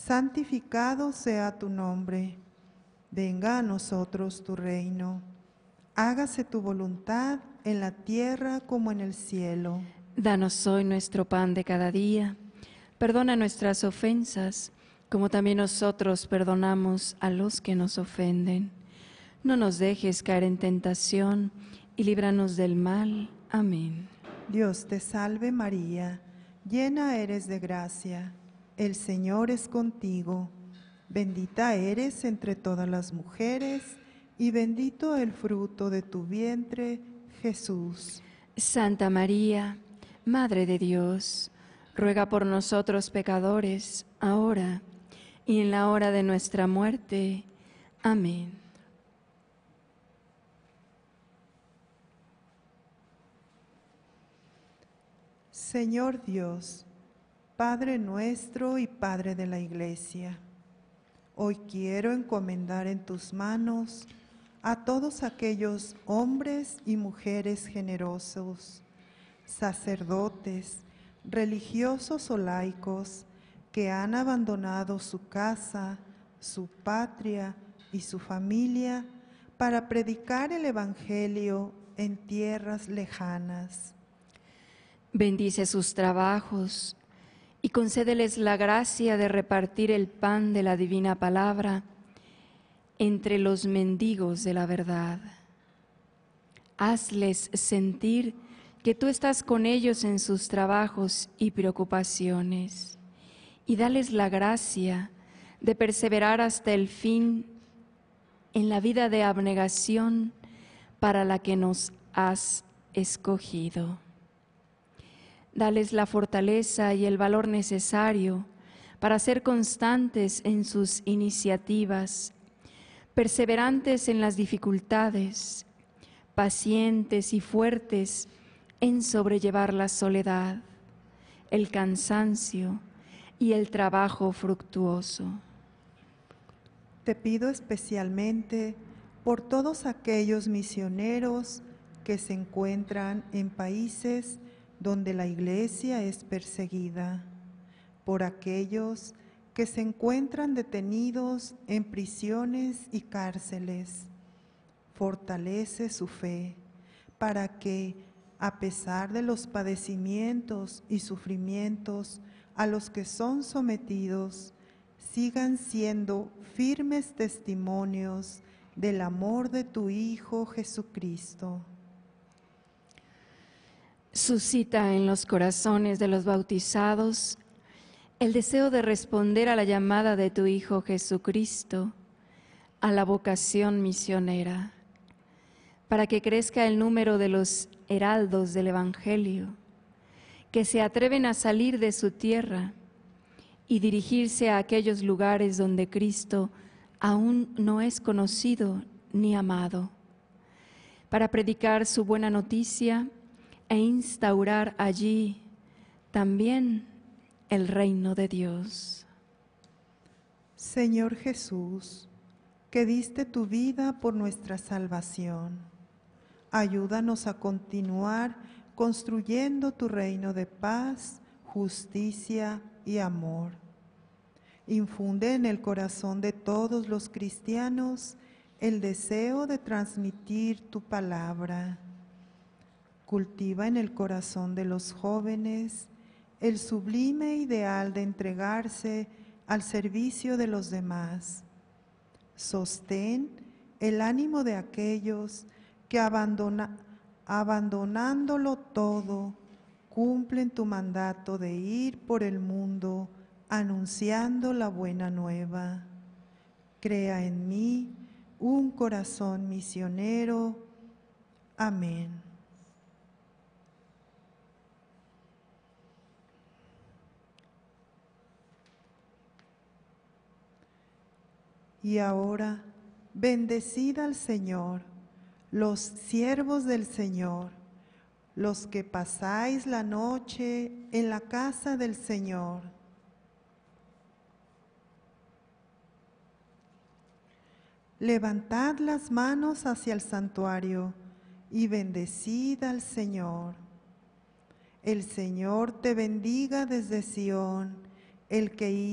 santificado sea tu nombre. Venga a nosotros tu reino. Hágase tu voluntad en la tierra como en el cielo. Danos hoy nuestro pan de cada día. Perdona nuestras ofensas, como también nosotros perdonamos a los que nos ofenden. No nos dejes caer en tentación y líbranos del mal. Amén. Dios te salve María, llena eres de gracia. El Señor es contigo. Bendita eres entre todas las mujeres, y bendito el fruto de tu vientre, Jesús. Santa María, Madre de Dios, ruega por nosotros pecadores, ahora y en la hora de nuestra muerte. Amén. Señor Dios, Padre nuestro y Padre de la Iglesia, hoy quiero encomendar en tus manos a todos aquellos hombres y mujeres generosos, sacerdotes, religiosos o laicos, que han abandonado su casa, su patria y su familia para predicar el Evangelio en tierras lejanas. Bendice sus trabajos y concédeles la gracia de repartir el pan de la divina palabra entre los mendigos de la verdad. Hazles sentir que tú estás con ellos en sus trabajos y preocupaciones, y dales la gracia de perseverar hasta el fin en la vida de abnegación para la que nos has escogido. Dales la fortaleza y el valor necesario para ser constantes en sus iniciativas, perseverantes en las dificultades, pacientes y fuertes en sobrellevar la soledad, el cansancio y el trabajo fructuoso. Te pido especialmente por todos aquellos misioneros que se encuentran en países donde la Iglesia es perseguida, por aquellos que se encuentran detenidos en prisiones y cárceles. Fortalece su fe para que, a pesar de los padecimientos y sufrimientos a los que son sometidos, sigan siendo firmes testimonios del amor de tu Hijo Jesucristo. Suscita en los corazones de los bautizados el deseo de responder a la llamada de tu Hijo Jesucristo, a la vocación misionera, para que crezca el número de los heraldos del Evangelio, que se atreven a salir de su tierra y dirigirse a aquellos lugares donde Cristo aún no es conocido ni amado, para predicar su buena noticia e instaurar allí también el reino de Dios. Señor Jesús, que diste tu vida por nuestra salvación, ayúdanos a continuar construyendo tu reino de paz, justicia y amor. Infunde en el corazón de todos los cristianos el deseo de transmitir tu palabra. Cultiva en el corazón de los jóvenes el sublime ideal de entregarse al servicio de los demás. Sostén el ánimo de aquellos que abandonándolo todo, cumplen tu mandato de ir por el mundo anunciando la buena nueva. Crea en mí un corazón misionero. Amén. Y ahora, bendecid al Señor, los siervos del Señor, los que pasáis la noche en la casa del Señor. Levantad las manos hacia el santuario y bendecid al Señor. El Señor te bendiga desde Sión, el que